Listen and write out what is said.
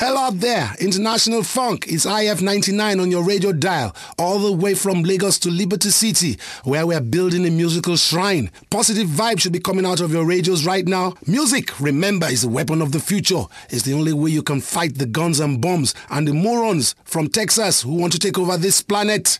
Hello out there, International Funk. It's IF99 on your radio dial, all the way from Lagos to Liberty City, where we're building a musical shrine. Positive vibes should be coming out of your radios right now. Music, remember, is the weapon of the future. It's the only way you can fight the guns and bombs and the morons from Texas who want to take over this planet.